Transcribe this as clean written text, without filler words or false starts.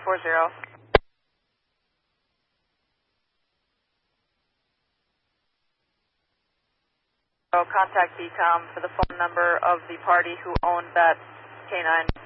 340. Contact BCOM for the phone number of the party who owned that canine.